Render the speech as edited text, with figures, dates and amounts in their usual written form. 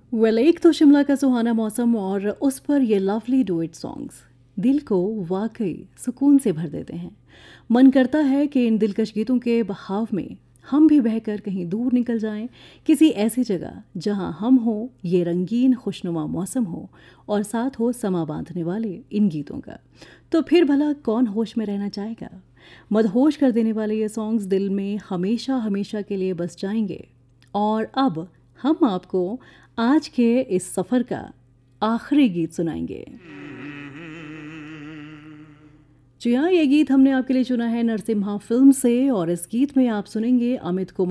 एक तो शिमला का सुहाना मौसम और उस पर ये लवली डुएट सॉन्ग्स दिल को वाकई सुकून से भर देते हैं। मन करता है कि इन दिलकश गीतों के बहाव में हम भी बहकर कहीं दूर निकल जाएं, किसी ऐसी जगह जहां हम हो, ये रंगीन खुशनुमा मौसम हो और साथ हो समा बांधने वाले इन गीतों का। तो फिर भला कौन होश में रहना चाहेगा। मदहोश कर देने वाले ये सॉन्ग्स दिल में हमेशा हमेशा के लिए बस जाएंगे। और अब हम आपको आज के इस सफ़र का आखिरी गीत सुनाएंगे। जी हाँ, ये गीत हमने आपके लिए चुना है नरसिम्हा फिल्म से और इस गीत में आप सुनेंगे अमित कुमार